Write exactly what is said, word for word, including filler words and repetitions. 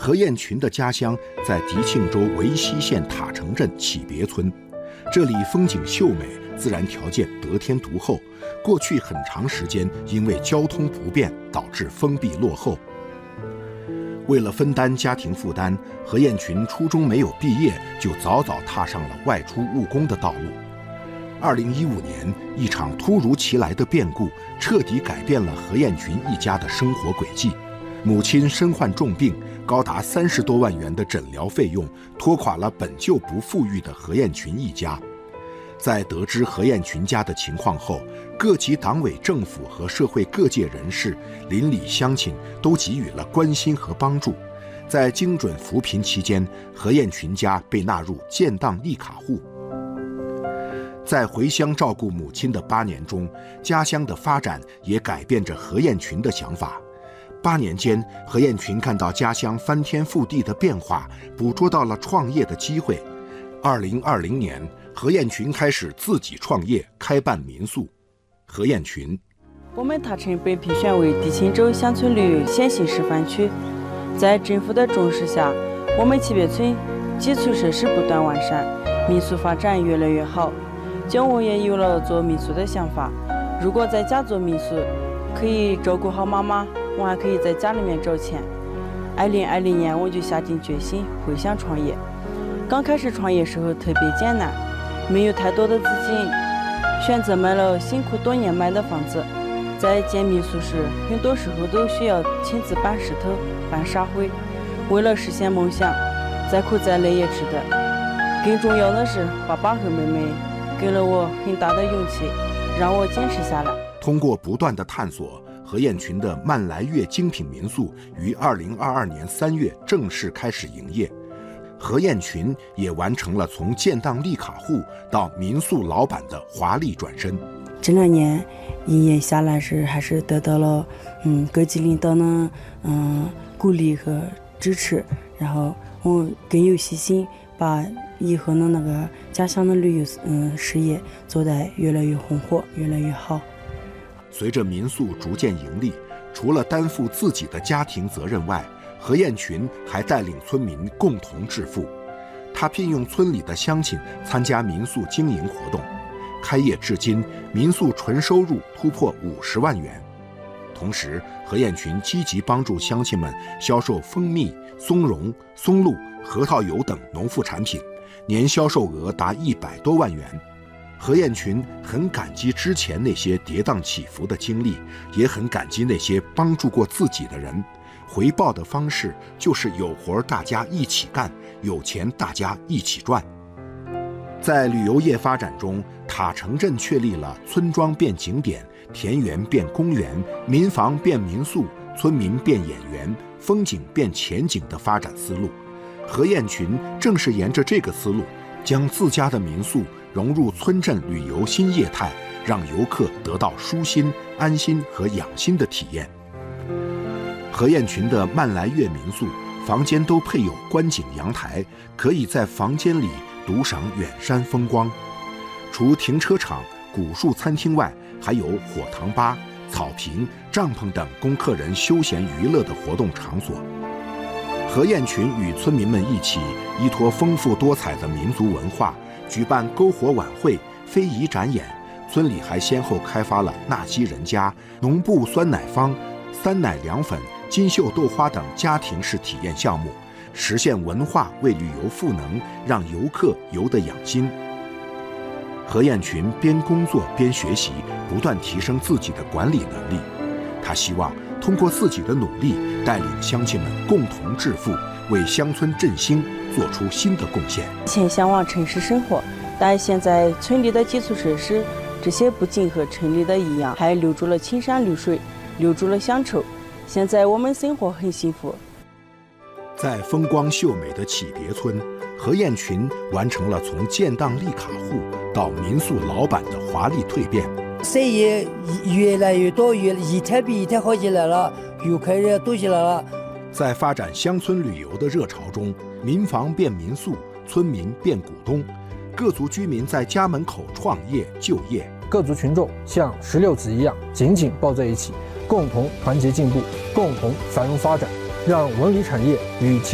何艳群的家乡在迪庆州维西县塔城镇启别村，这里风景秀美，自然条件得天独厚，过去很长时间因为交通不便导致封闭落后。为了分担家庭负担，何艳群初中没有毕业就早早踏上了外出务工的道路。二零一五年，一场突如其来的变故彻底改变了何艳群一家的生活轨迹。母亲身患重病，高达三十多万元的诊疗费用拖垮了本就不富裕的何艳群一家。在得知何艳群家的情况后，各级党委政府和社会各界人士、邻里乡亲都给予了关心和帮助。在精准扶贫期间，何艳群家被纳入建档立卡户。在回乡照顾母亲的八年中，家乡的发展也改变着何艳群的想法。八年间，何艳群看到家乡翻天覆地的变化，捕捉到了创业的机会。二零二零年，何艳群开始自己创业，开办民宿。何艳群： 我们塔城被评选为迪庆州乡村旅游先行示范区，在政府的重视下，我们启别村基础设施不断完善，民宿发展越来越好。就我也有了做民宿的想法，如果在家做民宿，可以照顾好妈妈，我还可以在家里面找钱。二零二零年我就下定决心回乡创业。刚开始创业时候特别艰难，没有太多的资金，选择买了辛苦多年买的房子。在建民宿时，很多时候都需要亲自搬石头、搬沙灰。为了实现梦想，再苦再累也值得。更重要的是，爸爸和妹妹给了我很大的勇气，让我坚持下来。 通过不断的探索，何艳群的慢来月精品民宿于二零二二年三月正式开始营业。何艳群也完成了从建档立卡户到民宿老板的华丽转身。 这两年营业下来是还是得到了嗯各级领导的嗯鼓励和支持，然后我更有信心把以后的那个家乡的旅游嗯事业做得越来越红火，越来越好。 随着民宿逐渐盈利，除了担负自己的家庭责任外，何艳群还带领村民共同致富。他聘用村里的乡亲参加民宿经营活动，开业至今，民宿纯收入突破五十万元。同时，何艳群积极帮助乡亲们销售蜂蜜、松茸、松露、核桃油等农副产品，年销售额达一百多万元。何艳群很感激之前那些跌宕起伏的经历，也很感激那些帮助过自己的人。回报的方式就是有活大家一起干，有钱大家一起赚。在旅游业发展中，塔城镇确立了村庄变景点、田园变公园、民房变民宿、村民变演员、风景变前景的发展思路。何艳群正是沿着这个思路，将自家的民宿融入村镇旅游新业态，让游客得到舒心、安心和养心的体验。何艳群的慢来月民宿房间都配有观景阳台，可以在房间里独赏远山风光。除停车场、古树餐厅外，还有火塘吧、草坪、帐篷等供客人休闲娱乐的活动场所。何艳群与村民们一起依托丰富多彩的民族文化，举办篝火晚会、非遗展演。村里还先后开发了纳基人家、农部酸奶坊、三奶凉粉、金秀豆花等家庭式体验项目，实现文化为旅游赋能，让游客游得养心。何艳群边工作边学习，不断提升自己的管理能力。他希望通过自己的努力，带领乡亲们共同致富，为乡村振兴做出新的贡献。 以前向往城市生活，但现在村里的基础设施这些不仅和城里的一样，还留住了青山绿水，留住了乡愁。现在我们生活很幸福。 在风光秀美的启别村，何艳群完成了从建档立卡户到民宿老板的华丽蜕变。 生意越来越多，越一天比一天好起来了，游客也多起来了。 在发展乡村旅游的热潮中，民房变民宿，村民变股东，各族居民在家门口创业就业。 各族群众像石榴籽一样紧紧抱在一起，共同团结进步，共同繁荣发展，让文旅产业与其